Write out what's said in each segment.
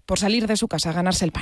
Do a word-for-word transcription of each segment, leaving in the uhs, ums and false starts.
por salir de su casa a ganarse el pan.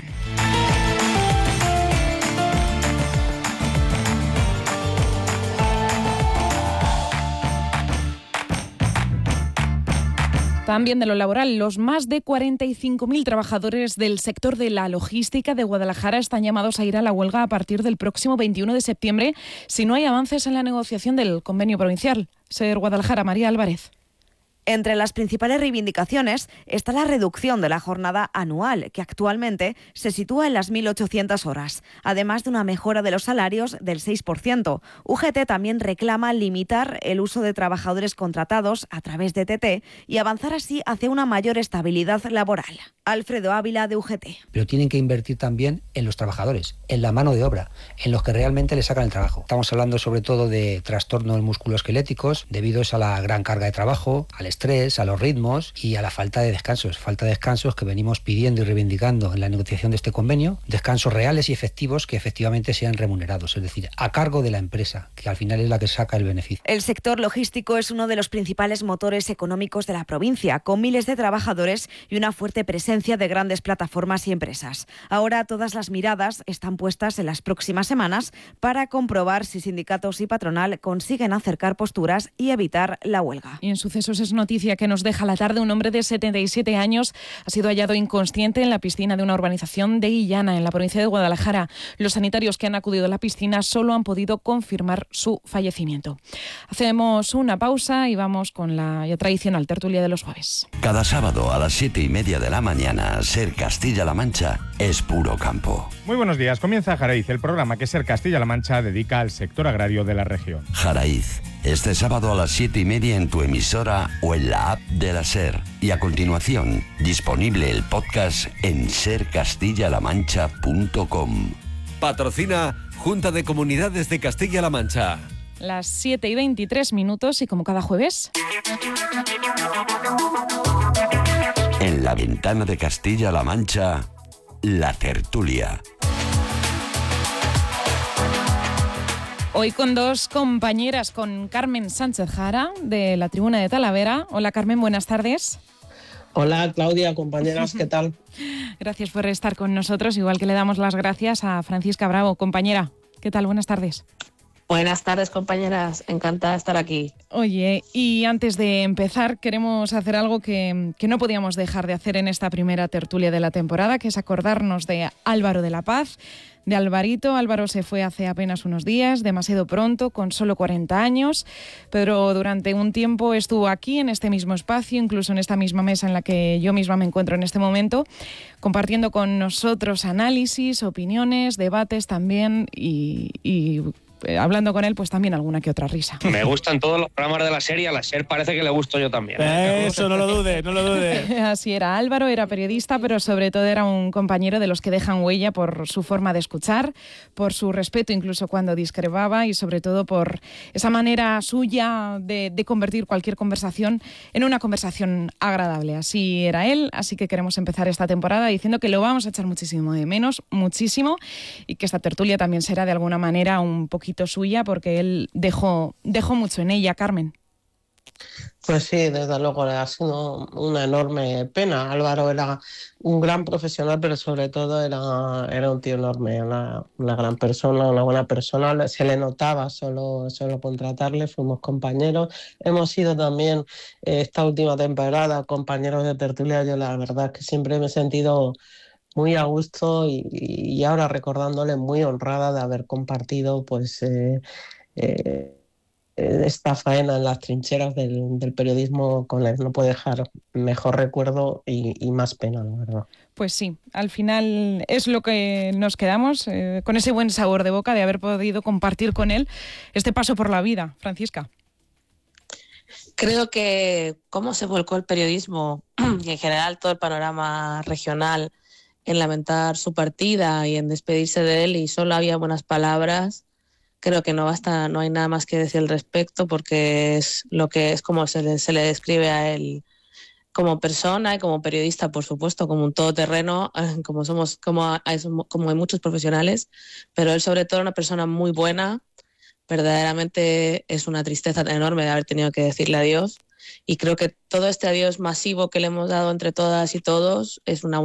También de lo laboral, los más de cuarenta y cinco mil trabajadores del sector de la logística de Guadalajara están llamados a ir a la huelga a partir del próximo veintiuno de septiembre si no hay avances en la negociación del convenio provincial. Ser Guadalajara, María Álvarez. Entre las principales reivindicaciones está la reducción de la jornada anual, que actualmente se sitúa en las mil ochocientas horas, además de una mejora de los salarios del seis por ciento. U G T también reclama limitar el uso de trabajadores contratados a través de T T y avanzar así hacia una mayor estabilidad laboral. Alfredo Ávila, de U G T. Pero tienen que invertir también en los trabajadores, en la mano de obra, en los que realmente les sacan el trabajo. Estamos hablando sobre todo de trastornos musculoesqueléticos, debido a la gran carga de trabajo, al estrés, a los ritmos y a la falta de descansos. Falta de descansos que venimos pidiendo y reivindicando en la negociación de este convenio, descansos reales y efectivos que efectivamente sean remunerados, es decir, a cargo de la empresa, que al final es la que saca el beneficio. El sector logístico es uno de los principales motores económicos de la provincia, con miles de trabajadores y una fuerte presencia de grandes plataformas y empresas. Ahora todas las miradas están puestas en las próximas semanas para comprobar si sindicatos y patronal consiguen acercar posturas y evitar la huelga. Y en sucesos es noticia que nos deja la tarde un hombre de setenta y siete años ha sido hallado inconsciente en la piscina de una urbanización de Illana, en la provincia de Guadalajara. Los sanitarios que han acudido a la piscina solo han podido confirmar su fallecimiento. Hacemos una pausa y vamos con la ya tradicional tertulia de los jueves. Cada sábado a las siete y media de la mañana, Ser Castilla-La Mancha es puro campo. Muy buenos días. Comienza Jaraiz, el programa que Ser Castilla-La Mancha dedica al sector agrario de la región. Jaraiz, este sábado a las siete y media en tu emisora o en la app de la Ser. Y a continuación, disponible el podcast en ser castilla la mancha punto com. Patrocina Junta de Comunidades de Castilla-La Mancha. Las siete y veintitrés minutos y como cada jueves... En la ventana de Castilla-La Mancha, la tertulia. Hoy con dos compañeras, con Carmen Sánchez Jara, de la Tribuna de Talavera. Hola Carmen, buenas tardes. Hola Claudia, compañeras, ¿qué tal? Gracias por estar con nosotros, igual que le damos las gracias a Francisca Bravo. Compañera, ¿qué tal? Buenas tardes. Buenas tardes, compañeras. Encantada de estar aquí. Oye, y antes de empezar, queremos hacer algo que, que no podíamos dejar de hacer en esta primera tertulia de la temporada, que es acordarnos de Álvaro de la Paz, de Alvarito. Álvaro se fue hace apenas unos días, demasiado pronto, con solo cuarenta años, pero durante un tiempo estuvo aquí, en este mismo espacio, incluso en esta misma mesa en la que yo misma me encuentro en este momento, compartiendo con nosotros análisis, opiniones, debates también y... y hablando con él, pues también alguna que otra risa. Me gustan todos los programas de la serie, a la SER parece que le gusto yo también. ¿eh? Eso, no lo dudes, no lo dudes. Así era, Álvaro era periodista, pero sobre todo era un compañero de los que dejan huella por su forma de escuchar, por su respeto incluso cuando discrepaba y sobre todo por esa manera suya de, de convertir cualquier conversación en una conversación agradable. Así era él, así que queremos empezar esta temporada diciendo que lo vamos a echar muchísimo de menos, muchísimo, y que esta tertulia también será de alguna manera un poquito suya porque él dejó, dejó mucho en ella, Carmen. Pues sí, desde luego ha sido una enorme pena. Álvaro era un gran profesional, pero sobre todo era, era un tío enorme, una, una gran persona, una buena persona. Se le notaba solo, solo contratarle, fuimos compañeros. Hemos sido también eh, esta última temporada compañeros de tertulia. Yo la verdad que siempre me he sentido muy a gusto y, y ahora recordándole muy honrada de haber compartido pues eh, eh, esta faena en las trincheras del, del periodismo con él. No puede dejar mejor recuerdo y, y más pena, la verdad. Pues sí, al final es lo que nos quedamos, eh, con ese buen sabor de boca de haber podido compartir con él este paso por la vida. Francisca. Creo que cómo se volcó el periodismo y en general todo el panorama regional en lamentar su partida y en despedirse de él y solo había buenas palabras. Creo que no basta, no hay nada más que decir al respecto porque es lo que es como se le, se le describe a él como persona y como periodista, por supuesto, como un todoterreno, como somos, como hay, como hay muchos profesionales, pero él sobre todo una persona muy buena. Verdaderamente es una tristeza enorme de haber tenido que decirle adiós y creo que todo este adiós masivo que le hemos dado entre todas y todos es una